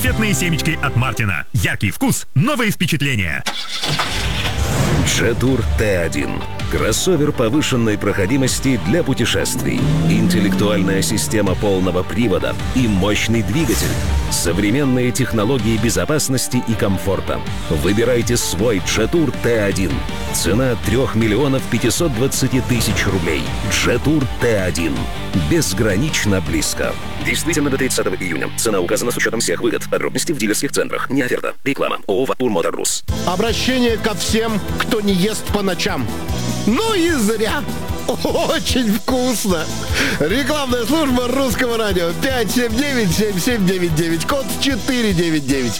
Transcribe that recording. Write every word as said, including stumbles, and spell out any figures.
Кассетные семечки от Мартина. Яркий вкус, новые впечатления. Jetour Т один. Кроссовер повышенной проходимости для путешествий. Интеллектуальная система полного привода и мощный двигатель. Современные технологии безопасности и комфорта. Выбирайте свой Jetour Т один. Цена трех миллионов пятисот двадцати тысяч рублей. Jetour Т один. Безгранично близко. Действительно до тридцатого июня. Цена указана с учетом всех выгод. Подробности в дилерских центрах. Не оферта. Реклама. ООО «Ватур Моторрус». Обращение ко всем, кто не ест по ночам. Ну и зря. Очень вкусно. Рекламная служба Русского радио. пять семь девять семь семь девять девять. Код четыре девять девять.